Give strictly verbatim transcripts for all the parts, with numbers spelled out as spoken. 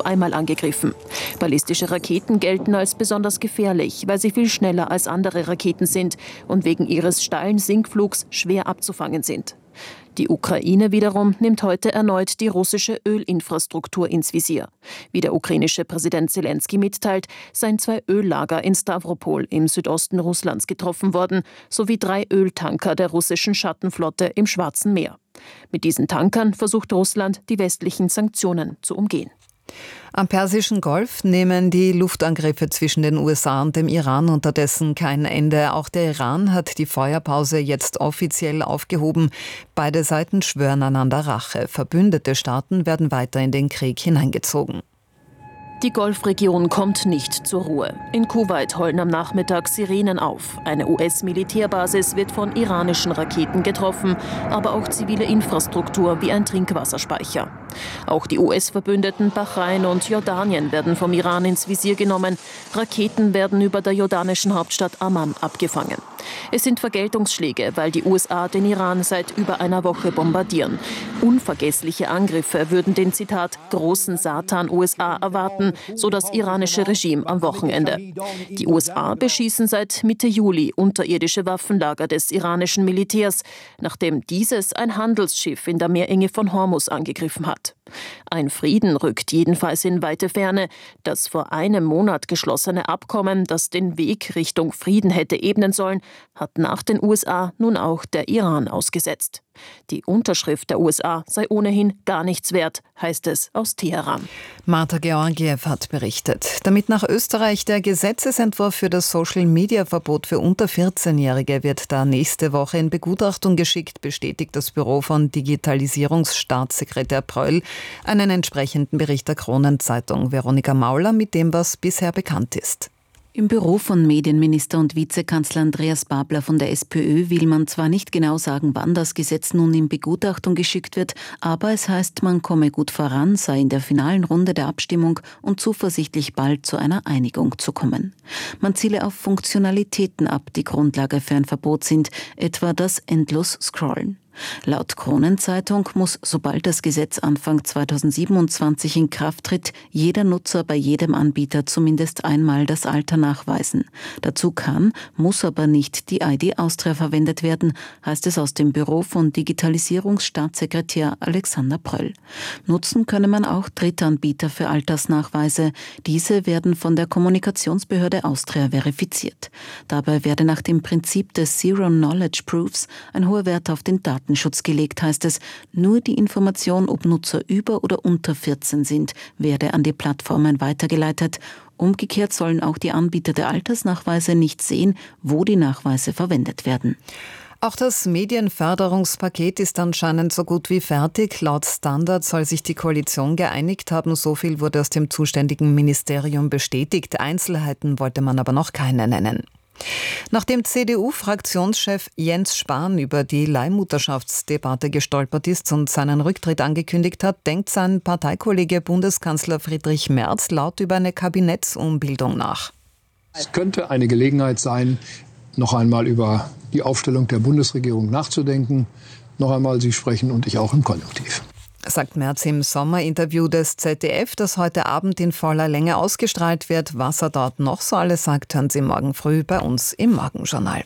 einmal angegriffen. Ballistische Raketen gelten als besonders gefährlich, weil sie viel schneller als andere Raketen sind und wegen ihres steilen Sinkflugs schwer abzufangen sind. Die Ukraine wiederum nimmt heute erneut die russische Ölinfrastruktur ins Visier. Wie der ukrainische Präsident Selenskyj mitteilt, seien zwei Öllager in Stawropol im Südosten Russlands getroffen worden, sowie drei Öltanker der russischen Schattenflotte im Schwarzen Meer. Mit diesen Tankern versucht Russland, die westlichen Sanktionen zu umgehen. Am Persischen Golf nehmen die Luftangriffe zwischen den U S A und dem Iran unterdessen kein Ende. Auch der Iran hat die Feuerpause jetzt offiziell aufgehoben. Beide Seiten schwören einander Rache. Verbündete Staaten werden weiter in den Krieg hineingezogen. Die Golfregion kommt nicht zur Ruhe. In Kuwait heulen am Nachmittag Sirenen auf. Eine U S-Militärbasis wird von iranischen Raketen getroffen, aber auch zivile Infrastruktur wie ein Trinkwasserspeicher. Auch die U S-Verbündeten Bahrain und Jordanien werden vom Iran ins Visier genommen. Raketen werden über der jordanischen Hauptstadt Amman abgefangen. Es sind Vergeltungsschläge, weil die U S A den Iran seit über einer Woche bombardieren. Unvergessliche Angriffe würden den, Zitat, großen Satan U S A erwarten, so das iranische Regime am Wochenende. Die U S A beschießen seit Mitte Juli unterirdische Waffenlager des iranischen Militärs, nachdem dieses ein Handelsschiff in der Meerenge von Hormuz angegriffen hat. Ein Frieden rückt jedenfalls in weite Ferne. Das vor einem Monat geschlossene Abkommen, das den Weg Richtung Frieden hätte ebnen sollen, hat nach den U S A nun auch der Iran ausgesetzt. Die Unterschrift der U S A sei ohnehin gar nichts wert, heißt es aus Teheran. Marta Georgiev hat berichtet. Damit nach Österreich der Gesetzesentwurf für das Social-Media-Verbot für unter vierzehnjährige wird da nächste Woche in Begutachtung geschickt, bestätigt das Büro von Digitalisierungsstaatssekretär Pröll einen entsprechenden Bericht der Kronenzeitung. Veronika Mauler mit dem, was bisher bekannt ist. Im Büro von Medienminister und Vizekanzler Andreas Babler von der SPÖ will man zwar nicht genau sagen, wann das Gesetz nun in Begutachtung geschickt wird, aber es heißt, man komme gut voran, sei in der finalen Runde der Abstimmung und zuversichtlich bald zu einer Einigung zu kommen. Man ziele auf Funktionalitäten ab, die Grundlage für ein Verbot sind, etwa das Endlos-Scrollen. Laut Kronenzeitung muss, sobald das Gesetz Anfang zweitausendsiebenundzwanzig in Kraft tritt, jeder Nutzer bei jedem Anbieter zumindest einmal das Alter nachweisen. Dazu kann, muss aber nicht die I D Austria verwendet werden, heißt es aus dem Büro von Digitalisierungsstaatssekretär Alexander Pröll. Nutzen könne man auch Drittanbieter für Altersnachweise. Diese werden von der Kommunikationsbehörde Austria verifiziert. Dabei werde nach dem Prinzip des Zero Knowledge Proofs ein hoher Wert auf den Daten Datenschutz gelegt, heißt es. Nur die Information, ob Nutzer über oder unter vierzehn sind, werde an die Plattformen weitergeleitet. Umgekehrt sollen auch die Anbieter der Altersnachweise nicht sehen, wo die Nachweise verwendet werden. Auch das Medienförderungspaket ist anscheinend so gut wie fertig. Laut Standard soll sich die Koalition geeinigt haben. So viel wurde aus dem zuständigen Ministerium bestätigt. Einzelheiten wollte man aber noch keine nennen. Nachdem C D U-Fraktionschef Jens Spahn über die Leihmutterschaftsdebatte gestolpert ist und seinen Rücktritt angekündigt hat, denkt sein Parteikollege Bundeskanzler Friedrich Merz laut über eine Kabinettsumbildung nach. Es könnte eine Gelegenheit sein, noch einmal über die Aufstellung der Bundesregierung nachzudenken. Noch einmal, Sie sprechen und ich auch im Konjunktiv. Sagt Merz im Sommerinterview des Z D F, das heute Abend in voller Länge ausgestrahlt wird. Was er dort noch so alles sagt, hören Sie morgen früh bei uns im Morgenjournal.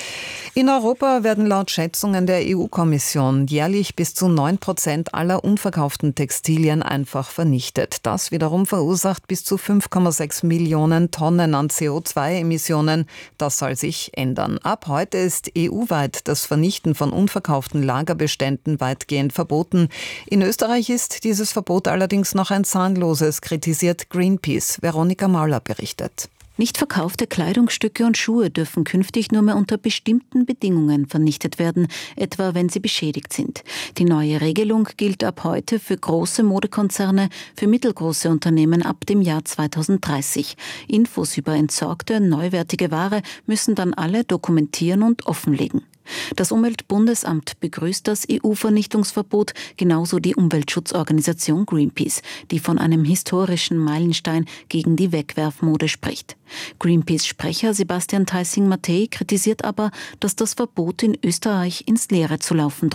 In Europa werden laut Schätzungen der E U-Kommission jährlich bis zu neun Prozent aller unverkauften Textilien einfach vernichtet. Das wiederum verursacht bis zu fünf Komma sechs Millionen Tonnen an C O zwei Emissionen. Das soll sich ändern. Ab heute ist E U-weit das Vernichten von unverkauften Lagerbeständen weitgehend verboten. In Österreich ist dieses Verbot allerdings noch ein zahnloses, kritisiert Greenpeace. Veronika Mauler berichtet. Nicht verkaufte Kleidungsstücke und Schuhe dürfen künftig nur mehr unter bestimmten Bedingungen vernichtet werden, etwa wenn sie beschädigt sind. Die neue Regelung gilt ab heute für große Modekonzerne, für mittelgroße Unternehmen ab dem Jahr zweitausenddreißig. Infos über entsorgte, neuwertige Ware müssen dann alle dokumentieren und offenlegen. Das Umweltbundesamt begrüßt das E U-Vernichtungsverbot, genauso die Umweltschutzorganisation Greenpeace, die von einem historischen Meilenstein gegen die Wegwerfmode spricht. Greenpeace-Sprecher Sebastian Theissing-Matthey kritisiert aber, dass das Verbot in Österreich ins Leere zu laufen droht.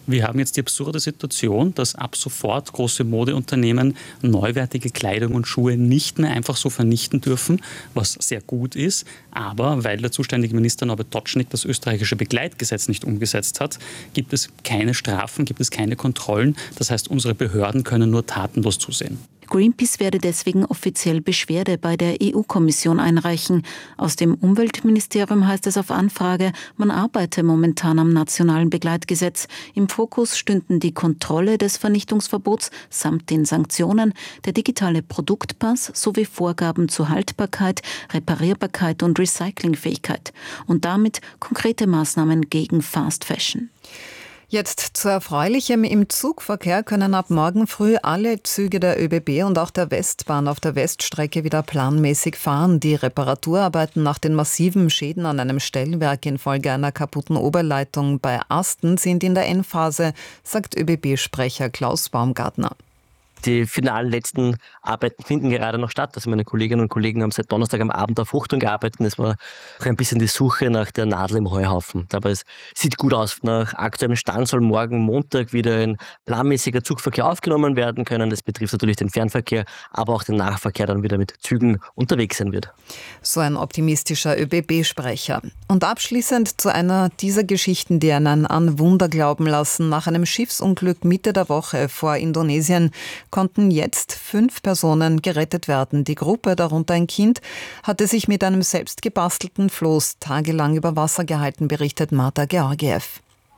Wir haben jetzt die absurde Situation, dass ab sofort große Modeunternehmen neuwertige Kleidung und Schuhe nicht mehr einfach so vernichten dürfen, was sehr gut ist. Aber weil der zuständige Minister Norbert Totschnig das österreichische Begleitgesetz nicht umgesetzt hat, gibt es keine Strafen, gibt es keine Kontrollen. Das heißt, unsere Behörden können nur tatenlos zusehen. Greenpeace werde deswegen offiziell Beschwerde bei der E U-Kommission einreichen. Aus dem Umweltministerium heißt es auf Anfrage, man arbeite momentan am nationalen Begleitgesetz. Im Fokus stünden die Kontrolle des Vernichtungsverbots samt den Sanktionen, der digitale Produktpass sowie Vorgaben zur Haltbarkeit, Reparierbarkeit und Recyclingfähigkeit und damit konkrete Maßnahmen gegen Fast Fashion. Jetzt zu Erfreulichem. Im Zugverkehr können ab morgen früh alle Züge der ÖBB und auch der Westbahn auf der Weststrecke wieder planmäßig fahren. Die Reparaturarbeiten nach den massiven Schäden an einem Stellwerk infolge einer kaputten Oberleitung bei Asten sind in der Endphase, sagt ÖBB-Sprecher Klaus Baumgartner. Die finalen letzten Arbeiten finden gerade noch statt. Also meine Kolleginnen und Kollegen haben seit Donnerstag am Abend auf Hochtouren gearbeitet. Es war auch ein bisschen die Suche nach der Nadel im Heuhaufen. Aber es sieht gut aus. Nach aktuellem Stand soll morgen Montag wieder ein planmäßiger Zugverkehr aufgenommen werden können. Das betrifft natürlich den Fernverkehr, aber auch den Nahverkehr dann wieder mit Zügen unterwegs sein wird. So ein optimistischer ÖBB-Sprecher. Und abschließend zu einer dieser Geschichten, die einen an Wunder glauben lassen. Nach einem Schiffsunglück Mitte der Woche vor Indonesien konnten jetzt fünf Personen gerettet werden. Die Gruppe, darunter ein Kind, hatte sich mit einem selbst gebastelten Floß tagelang über Wasser gehalten, berichtet Marta Georgiev.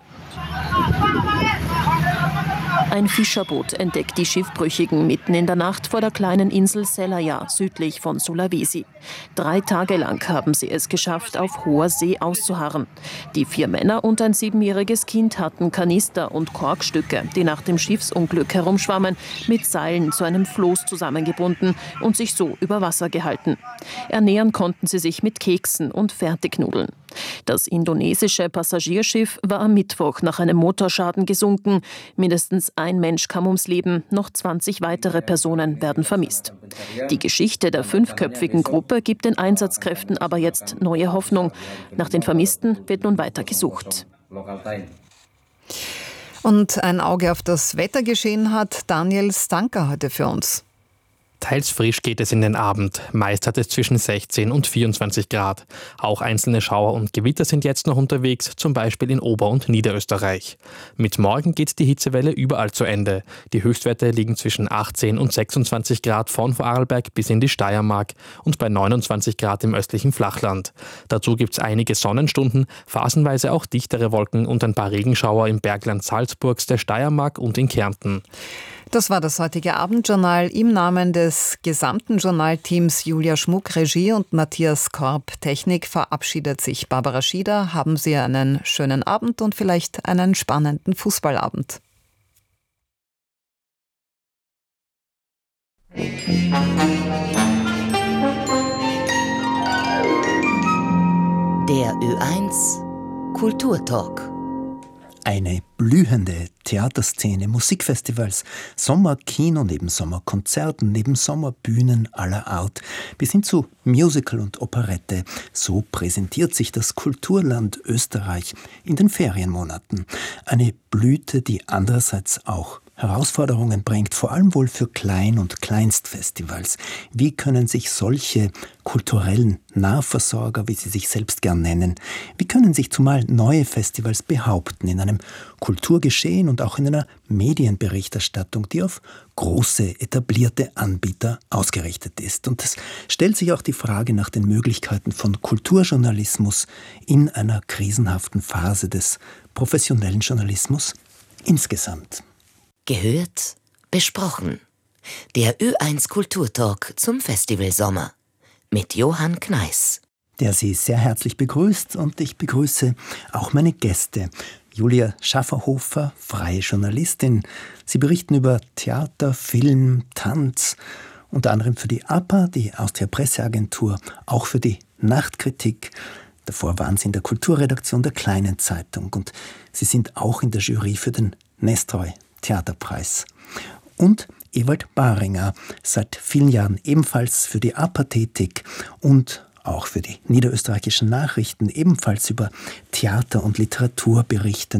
Ein Fischerboot entdeckt die Schiffbrüchigen mitten in der Nacht vor der kleinen Insel Selayar, südlich von Sulawesi. Drei Tage lang haben sie es geschafft, auf hoher See auszuharren. Die vier Männer und ein siebenjähriges Kind hatten Kanister und Korkstücke, die nach dem Schiffsunglück herumschwammen, mit Seilen zu einem Floß zusammengebunden und sich so über Wasser gehalten. Ernähren konnten sie sich mit Keksen und Fertignudeln. Das indonesische Passagierschiff war am Mittwoch nach einem Motorschaden gesunken. Mindestens ein Mensch kam ums Leben, noch zwanzig weitere Personen werden vermisst. Die Geschichte der fünfköpfigen Gruppe gibt den Einsatzkräften aber jetzt neue Hoffnung. Nach den Vermissten wird nun weiter gesucht. Und ein Auge auf das Wettergeschehen hat Daniel Stanker heute für uns. Teils frisch geht es in den Abend. Meist hat es zwischen sechzehn und vierundzwanzig Grad. Auch einzelne Schauer und Gewitter sind jetzt noch unterwegs, zum Beispiel in Ober- und Niederösterreich. Mit morgen geht die Hitzewelle überall zu Ende. Die Höchstwerte liegen zwischen achtzehn und sechsundzwanzig Grad von Vorarlberg bis in die Steiermark und bei neunundzwanzig Grad im östlichen Flachland. Dazu gibt es einige Sonnenstunden, phasenweise auch dichtere Wolken und ein paar Regenschauer im Bergland Salzburgs, der Steiermark und in Kärnten. Das war das heutige Abendjournal. Im Namen des gesamten Journalteams Julia Schmuck, Regie und Matthias Korb, Technik, verabschiedet sich Barbara Schieder. Haben Sie einen schönen Abend und vielleicht einen spannenden Fußballabend. Der Ö eins Kulturtalk. Eine blühende Theaterszene, Musikfestivals, Sommerkino neben Sommerkonzerten, neben Sommerbühnen aller Art, bis hin zu Musical und Operette. So präsentiert sich das Kulturland Österreich in den Ferienmonaten. Eine Blüte, die andererseits auch Herausforderungen bringt, vor allem wohl für Klein- und Kleinstfestivals. Wie können sich solche kulturellen Nahversorger, wie sie sich selbst gern nennen, wie können sich zumal neue Festivals behaupten in einem Kulturgeschehen und auch in einer Medienberichterstattung, die auf große, etablierte Anbieter ausgerichtet ist? Und es stellt sich auch die Frage nach den Möglichkeiten von Kulturjournalismus in einer krisenhaften Phase des professionellen Journalismus insgesamt. Gehört, besprochen. Der Ö eins Kulturtalk zum Festivalsommer mit Johann Kneiß. Der Sie sehr herzlich begrüßt, und ich begrüße auch meine Gäste. Julia Schafferhofer, freie Journalistin. Sie berichten über Theater, Film, Tanz, unter anderem für die A P A, die Austria Presseagentur, auch für die Nachtkritik. Davor waren Sie in der Kulturredaktion der Kleinen Zeitung und Sie sind auch in der Jury für den Nestroy Theaterpreis. Und Ewald Baringer, seit vielen Jahren ebenfalls für die A P A tätig und auch für die niederösterreichischen Nachrichten, ebenfalls über Theater und Literatur berichtend,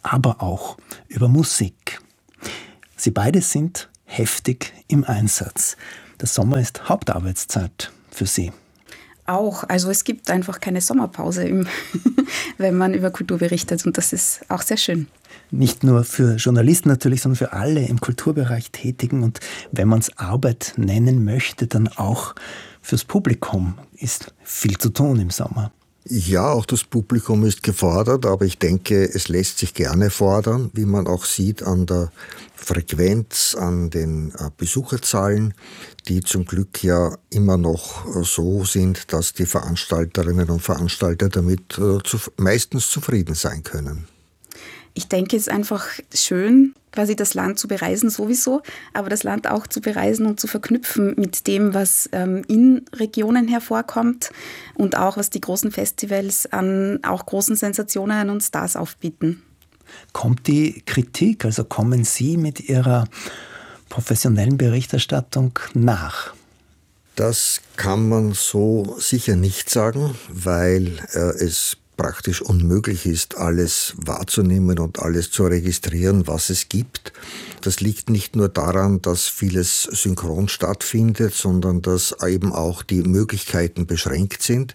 aber auch über Musik. Sie beide sind heftig im Einsatz. Der Sommer ist Hauptarbeitszeit für Sie. Auch, also es gibt einfach keine Sommerpause, im wenn man über Kultur berichtet, und das ist auch sehr schön. Nicht nur für Journalisten natürlich, sondern für alle im Kulturbereich Tätigen, und wenn man es Arbeit nennen möchte, dann auch fürs Publikum ist viel zu tun im Sommer. Ja, auch das Publikum ist gefordert, aber ich denke, es lässt sich gerne fordern, wie man auch sieht an der Frequenz, an den Besucherzahlen, die zum Glück ja immer noch so sind, dass die Veranstalterinnen und Veranstalter damit zu, meistens zufrieden sein können. Ich denke, es ist einfach schön, quasi das Land zu bereisen sowieso, aber das Land auch zu bereisen und zu verknüpfen mit dem, was ähm, in Regionen hervorkommt und auch, was die großen Festivals an auch großen Sensationen und Stars aufbieten. Kommt die Kritik, also kommen Sie mit Ihrer professionellen Berichterstattung nach? Das kann man so sicher nicht sagen, weil äh, es praktisch unmöglich ist, alles wahrzunehmen und alles zu registrieren, was es gibt. Das liegt nicht nur daran, dass vieles synchron stattfindet, sondern dass eben auch die Möglichkeiten beschränkt sind.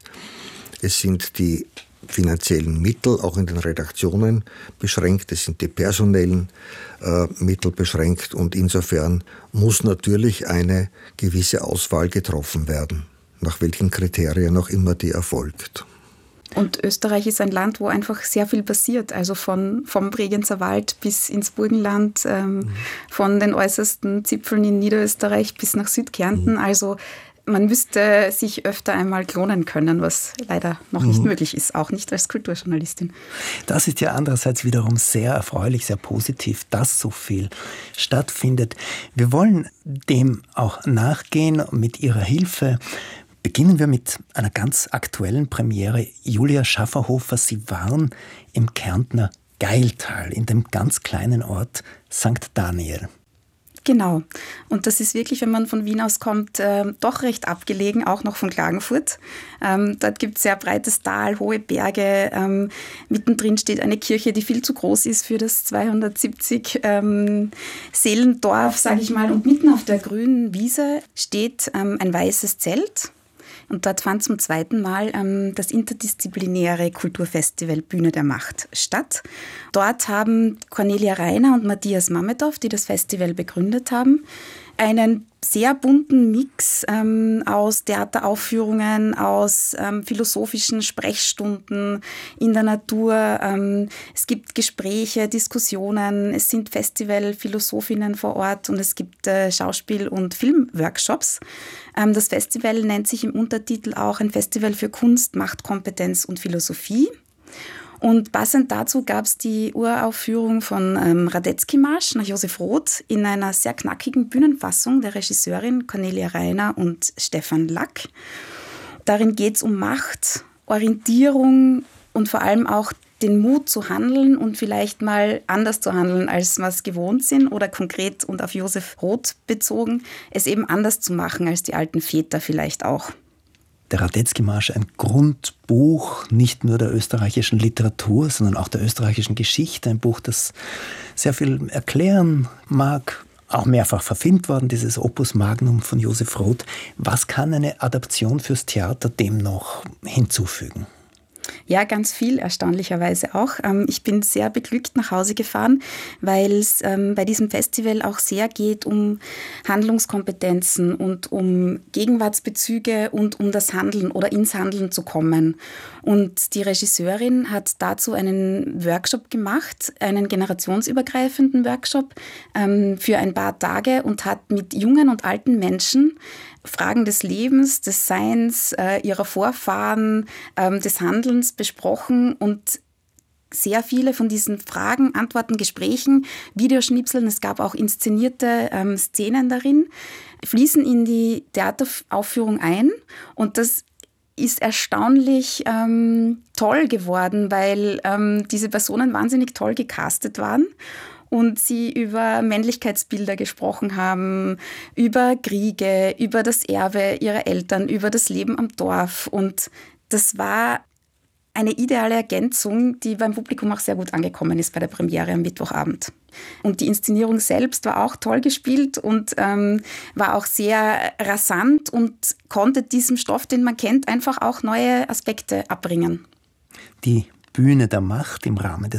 Es sind die finanziellen Mittel auch in den Redaktionen beschränkt, es sind die personellen äh, Mittel beschränkt, und insofern muss natürlich eine gewisse Auswahl getroffen werden, nach welchen Kriterien auch immer die erfolgt. Und Österreich ist ein Land, wo einfach sehr viel passiert, also von, vom Bregenzer Wald bis ins Burgenland, ähm, mhm. von den äußersten Zipfeln in Niederösterreich bis nach Südkärnten. Mhm. Also man müsste sich öfter einmal klonen können, was leider noch nicht mhm. möglich ist, auch nicht als Kulturjournalistin. Das ist ja andererseits wiederum sehr erfreulich, sehr positiv, dass so viel stattfindet. Wir wollen dem auch nachgehen mit Ihrer Hilfe. Beginnen wir mit einer ganz aktuellen Premiere. Julia Schafferhofer, Sie waren im Kärntner Geiltal, in dem ganz kleinen Ort Sankt Daniel. Genau. Und das ist wirklich, wenn man von Wien aus kommt, äh, doch recht abgelegen, auch noch von Klagenfurt. Ähm, dort gibt es sehr breites Tal, hohe Berge. Ähm, mittendrin steht eine Kirche, die viel zu groß ist für das zweihundertsiebzig ähm, Seelendorf, sage ich mal. Und mitten auf der grünen Wiese steht ähm, ein weißes Zelt. Und dort fand zum zweiten Mal ähm, das interdisziplinäre Kulturfestival Bühne der Macht statt. Dort haben Cornelia Reiner und Matthias Mamedov, die das Festival begründet haben, einen sehr bunten Mix ähm, aus Theateraufführungen, aus ähm, philosophischen Sprechstunden in der Natur. Ähm, es gibt Gespräche, Diskussionen, es sind Festivalphilosophinnen vor Ort und es gibt äh, Schauspiel- und Filmworkshops. Ähm, das Festival nennt sich im Untertitel auch ein Festival für Kunst, Macht, Kompetenz und Philosophie. Und passend dazu gab es die Uraufführung von ähm, Radetzky-Marsch nach Josef Roth in einer sehr knackigen Bühnenfassung der Regisseurin Cornelia Reiner und Stefan Lack. Darin geht es um Macht, Orientierung und vor allem auch den Mut zu handeln und vielleicht mal anders zu handeln, als wir es gewohnt sind, oder konkret und auf Josef Roth bezogen, es eben anders zu machen als die alten Väter vielleicht auch. Der Radetzky-Marsch, ein Grundbuch nicht nur der österreichischen Literatur, sondern auch der österreichischen Geschichte. Ein Buch, das sehr viel erklären mag, auch mehrfach verfilmt worden, dieses Opus Magnum von Josef Roth. Was kann eine Adaption fürs Theater dem noch hinzufügen? Ja, ganz viel, erstaunlicherweise auch. Ich bin sehr beglückt nach Hause gefahren, weil es bei diesem Festival auch sehr geht um Handlungskompetenzen und um Gegenwartsbezüge und um das Handeln oder ins Handeln zu kommen. Und die Regisseurin hat dazu einen Workshop gemacht, einen generationsübergreifenden Workshop für ein paar Tage, und hat mit jungen und alten Menschen Fragen des Lebens, des Seins, äh, ihrer Vorfahren, ähm, des Handelns besprochen, und sehr viele von diesen Fragen, Antworten, Gesprächen, Videoschnipseln, es gab auch inszenierte ähm, Szenen darin, fließen in die Theateraufführung ein, und das ist erstaunlich ähm, toll geworden, weil ähm, diese Personen wahnsinnig toll gecastet waren. Und sie über Männlichkeitsbilder gesprochen haben, über Kriege, über das Erbe ihrer Eltern, über das Leben am Dorf. Und das war eine ideale Ergänzung, die beim Publikum auch sehr gut angekommen ist bei der Premiere am Mittwochabend. Und die Inszenierung selbst war auch toll gespielt und ähm, war auch sehr rasant und konnte diesem Stoff, den man kennt, einfach auch neue Aspekte abbringen. Die Bühne der Macht im Rahmen des